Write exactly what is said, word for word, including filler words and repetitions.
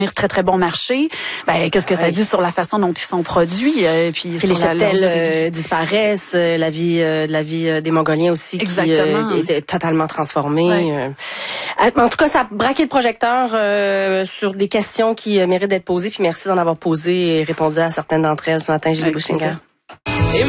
très très bon marché. Ben qu'est-ce que ça ouais. dit sur la façon dont ils sont produits euh, puis que sur les la, cheptels euh, disparaissent, euh, la vie euh, la vie euh, des Mongoliens aussi qui, euh, qui était totalement transformée. Ouais. Euh. En tout cas, ça a braqué le projecteur euh, sur des questions qui euh, méritent d'être posées. Puis merci d'en avoir posé et répondu à certaines d'entre elles ce matin, Julie Bouchinger.